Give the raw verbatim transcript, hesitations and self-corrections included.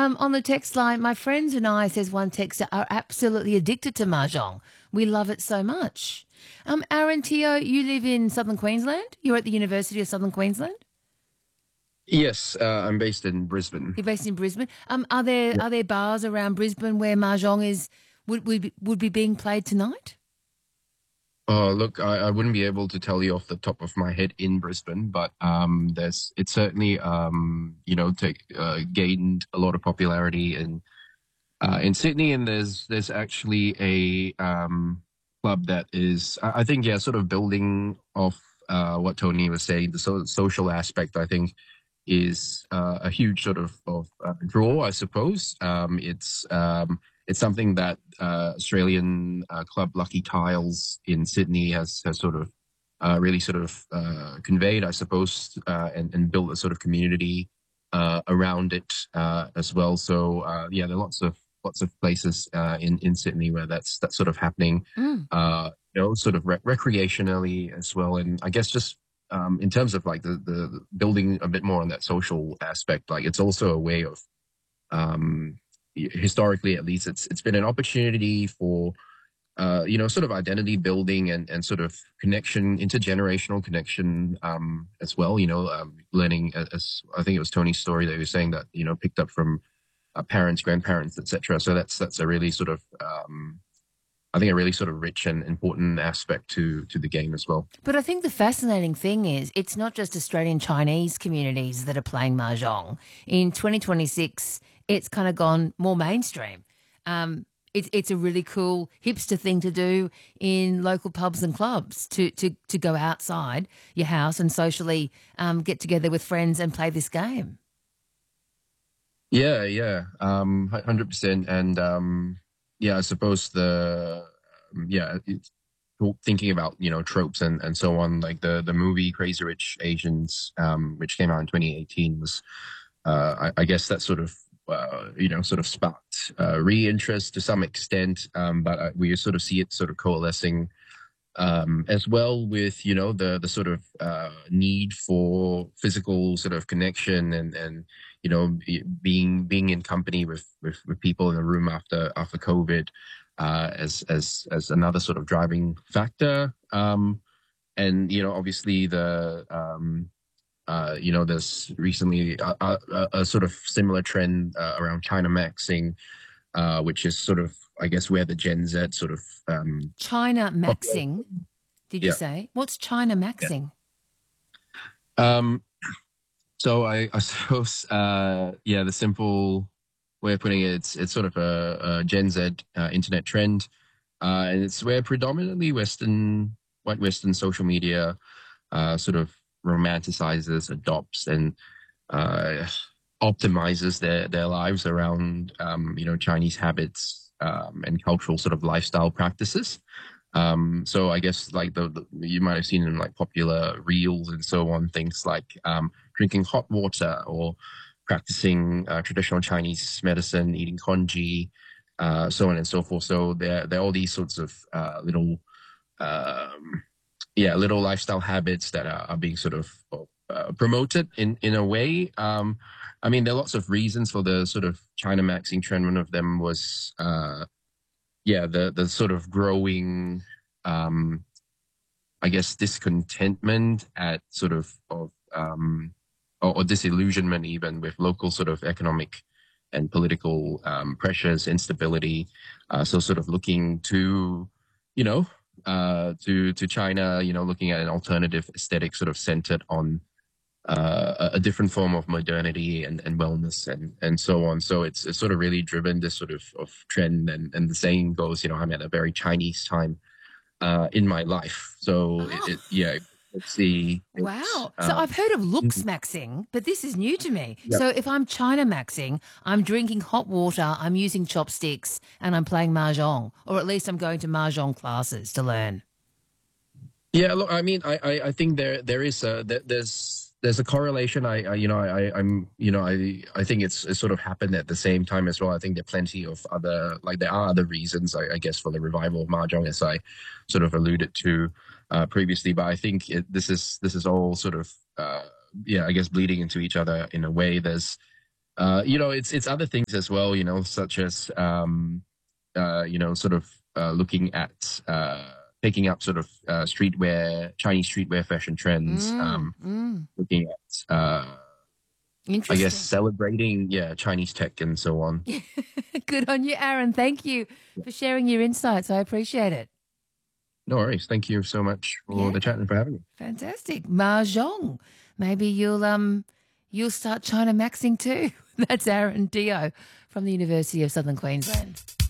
Um, on the text line, my friends and I, says one texter, are absolutely addicted to mahjong. We love it so much. Um, Aaron Teo, you live in Southern Queensland. You're at the University of Southern Queensland. Yes, uh, I'm based in Brisbane. You're based in Brisbane. Um, are there Yeah. are there bars around Brisbane where mahjong is would would be, would be being played tonight? Uh, look, I, I wouldn't be able to tell you off the top of my head in Brisbane, but um, there's it's certainly um, you know take, uh, gained a lot of popularity in uh, in Sydney, and there's there's actually a um, club that is I, I think yeah sort of building off uh, what Tony was saying, the so, social aspect. I think is uh, a huge sort of of uh, draw, I suppose. Um, it's um, it's something that uh, Australian uh, club Lucky Tiles in Sydney has has sort of uh, really sort of uh, conveyed, I suppose, uh, and and built a sort of community uh, around it uh, as well. So uh, yeah, there are lots of lots of places uh, in in Sydney where that's that's sort of happening. Mm. Uh, you know, sort of rec- recreationally as well, and I guess just um, in terms of like the, the building a bit more on that social aspect, like it's also a way of, um, historically at least, it's it's been an opportunity for, uh, you know, sort of identity building and, and sort of connection, intergenerational connection um, as well. You know, um, learning as I think it was Tony's story that he was saying that you know picked up from uh, parents, grandparents, et cetera. So that's that's a really sort of um, I think a really sort of rich and important aspect to to the game as well. But I think the fascinating thing is it's not just Australian Chinese communities that are playing mahjong. In twenty twenty-six, it's kind of gone more mainstream. Um, it's it's a really cool hipster thing to do in local pubs and clubs to to to go outside your house and socially um, get together with friends and play this game. Yeah, yeah, um, one hundred percent. And um, yeah, I suppose the um, yeah, it's, thinking about you know tropes and, and so on, like the the movie Crazy Rich Asians, um, which came out in twenty eighteen, was uh, I, I guess that sort of uh, you know sort of sparked uh, re-interest to some extent, um, but uh, we sort of see it sort of coalescing um, as well with you know the the sort of uh, need for physical sort of connection and and you know be- being being in company with, with with people in a room after after COVID uh, as as as another sort of driving factor. Um, and you know obviously the um, uh, you know there's recently a, a, a a sort of similar trend uh, around China maxing, uh, which is sort of I guess where the Gen Z sort of um, China maxing, did you yeah. say? What's China Yeah. maxing? Um, so I, I suppose, uh, yeah, the simple way of putting it, it's it's sort of a, a Gen Z uh, internet trend, uh, and it's where predominantly Western, white Western social media, uh, sort of romanticizes, adopts, and uh, optimizes their their lives around, um, you know, Chinese habits um, and cultural sort of lifestyle practices. Um, so I guess like the, the you might have seen in like popular reels and so on, things like um, drinking hot water or practicing uh, traditional Chinese medicine, eating congee, uh, so on and so forth. So there there are all these sorts of uh, little um, yeah little lifestyle habits that are, are being sort of uh, promoted in in a way. Um, I mean, there are lots of reasons for the sort of China maxing trend. One of them was uh, yeah, the the sort of growing, um, I guess, discontentment at sort of of um, or, or disillusionment even with local sort of economic and political um, pressures, instability. Uh, so sort of looking to, you know, uh, to to China, you know, looking at an alternative aesthetic sort of centered on uh, a a different form of modernity and, and wellness and, and so on. So it's, it's sort of really driven this sort of, of trend. And, and the saying goes, you know, I'm at a very Chinese time uh, in my life. So it, Oh, it yeah, let's see. It's, wow. So um, I've heard of looks maxing, but this is new to me. yeah. So if I'm China maxing, I'm drinking hot water, I'm using chopsticks, and I'm playing mahjong, or at least I'm going to mahjong classes to learn. Yeah, look, I mean, I, I, I think there there is a there, there's there's a correlation. I, I you know I I'm you know I I think it's, it's sort of happened at the same time as well. I think there are plenty of other like there are other reasons I, I guess for the revival of mahjong as I sort of alluded to uh, previously. But I think it, this is this is all sort of uh, yeah I guess bleeding into each other in a way. There's Uh, you know, it's it's other things as well. You know, such as um, uh, you know, sort of uh, looking at uh, picking up sort of uh, streetwear, Chinese streetwear fashion trends. Mm, Um, mm. looking at, uh, I guess, Interesting. celebrating, yeah, Chinese tech and so on. Good on you, Aaron. Thank you Yeah. for sharing your insights. I appreciate it. No worries. Thank you so much for Yeah, the chat and for having me. fantastic. Mahjong. Maybe you'll um you'll start China maxing too. That's Aaron Dio from the University of Southern Queensland.